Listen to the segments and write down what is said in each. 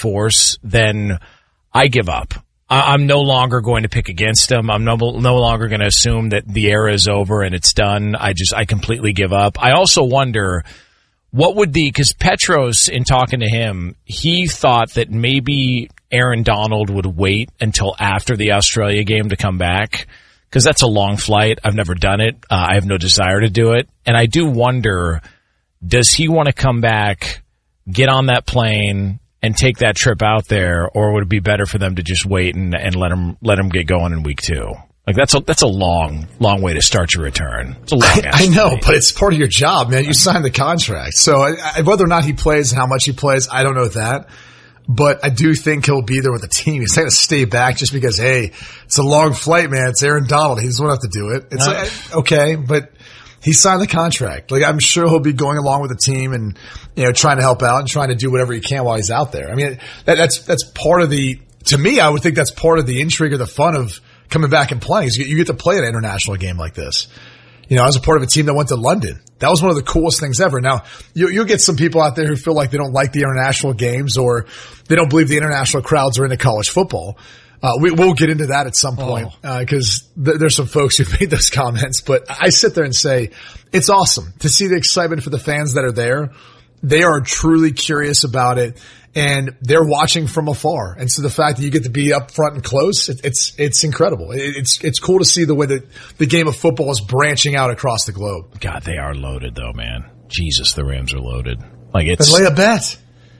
force, then I give up. I'm no longer going to pick against him. I'm no longer going to assume that the era is over and it's done. I completely give up. I also wonder because Petros, in talking to him, he thought that maybe Aaron Donald would wait until after the Australia game to come back, because that's a long flight. I've never done it. I have no desire to do it. And I do wonder, does he want to come back, get on that plane, and take that trip out there, or would it be better for them to just wait and let him get going in week 2? Like that's a long way to start your return. It's a long I know, but it's part of your job, man. You signed the contract. So whether or not he plays and how much he plays, I don't know that. But I do think he'll be there with the team. He's not going to stay back just because, hey, it's a long flight, man. It's Aaron Donald. He doesn't have to do it. It's okay, but he signed the contract. Like, I'm sure he'll be going along with the team and, trying to help out and trying to do whatever he can while he's out there. I mean, that's part of to me, I would think that's part of the intrigue or the fun of coming back and playing. Is you get to play an international game like this. I was a part of a team that went to London. That was one of the coolest things ever. Now, you'll get some people out there who feel like they don't like the international games, or they don't believe the international crowds are into college football. We'll get into that at some point, because there's some folks who've made those comments. But I sit there and say, it's awesome to see the excitement for the fans that are there. They are truly curious about it, and they're watching from afar. And so the fact that you get to be up front and close, it's incredible. It's cool to see the way that the game of football is branching out across the globe. God, they are loaded though, man. Jesus, the Rams are loaded. Like, Then lay a bet.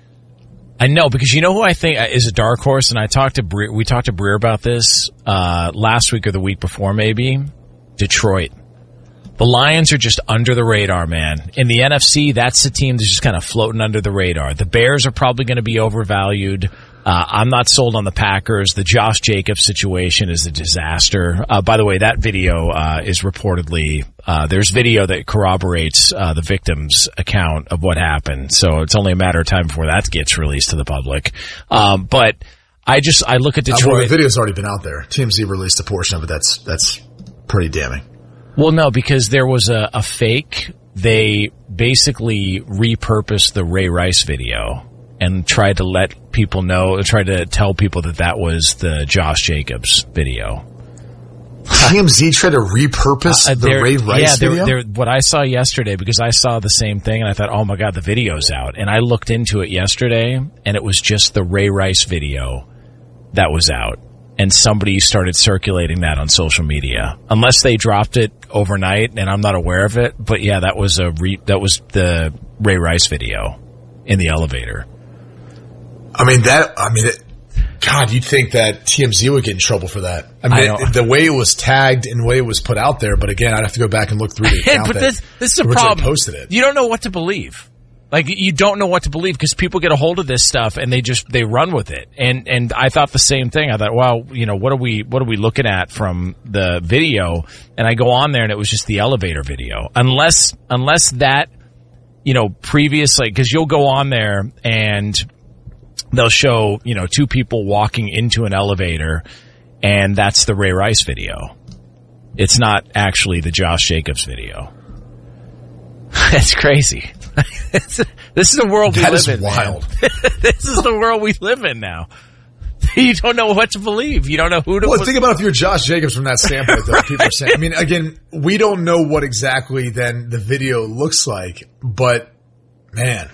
I know, because you know who I think is a dark horse, and we talked to Breer about this last week or the week before, maybe. Detroit. The Lions are just under the radar, man. In the NFC, that's the team that's just kind of floating under the radar. The Bears are probably going to be overvalued. I'm not sold on the Packers. The Josh Jacobs situation is a disaster. By the way, that video is reportedly there's video that corroborates the victim's account of what happened. So it's only a matter of time before that gets released to the public. But I look at Detroit. Well, the video's already been out there. TMZ released a portion of it. That's pretty damning. Well, no, because there was a fake. They basically repurposed the Ray Rice video and tried to tell people that was the Josh Jacobs video. TMZ tried to repurpose the Ray Rice video? What I saw yesterday, because I saw the same thing, and I thought, oh my God, the video's out. And I looked into it yesterday, and it was just the Ray Rice video that was out. And somebody started circulating that on social media. Unless they dropped it overnight, and I'm not aware of it. But yeah, that was the Ray Rice video in the elevator. God, you'd think that TMZ would get in trouble for that. The way it was tagged and the way it was put out there. But again, I'd have to go back and look through the account. But this is a problem. Posted it. You don't know what to believe. Like, you don't know what to believe, because people get a hold of this stuff and they run with it. And I thought the same thing. I thought, well, what are we looking at from the video? And I go on there, and it was just the elevator video. Unless that, previously, because you'll go on there and they'll show, two people walking into an elevator, and that's the Ray Rice video. It's not actually the Josh Jacobs video. That's crazy. This is the world we live in. That is wild. This is the world we live in now. You don't know what to believe. You don't know who to. Well, think about if you're Josh Jacobs from that standpoint, though. People are saying. Again, we don't know what exactly then the video looks like, but man,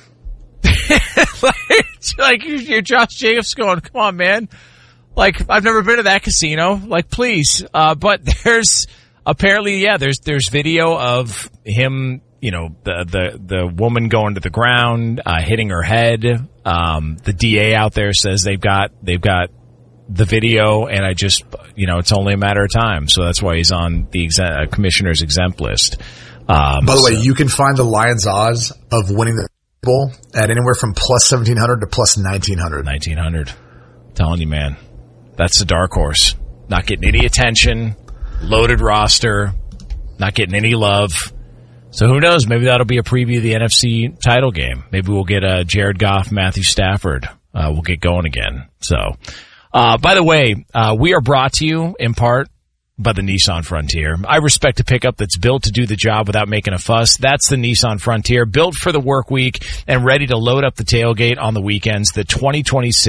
like you're Josh Jacobs going, come on, man. Like, I've never been to that casino. Like, please. But there's apparently, there's video of him. The woman going to the ground, hitting her head. The DA out there says they've got the video, and it's only a matter of time. So that's why he's on the commissioner's exempt list. By the way, you can find the Lions odds of winning the Bowl at anywhere from plus 1,700 to plus 1,900. 1,900. Telling you, man, that's a dark horse. Not getting any attention. Loaded roster. Not getting any love. So who knows? Maybe that'll be a preview of the NFC title game. Maybe we'll get Jared Goff, Matthew Stafford. We'll get going again. So, by the way, we are brought to you in part by the Nissan Frontier. I respect a pickup that's built to do the job without making a fuss. That's the Nissan Frontier, built for the work week and ready to load up the tailgate on the weekends. The 2026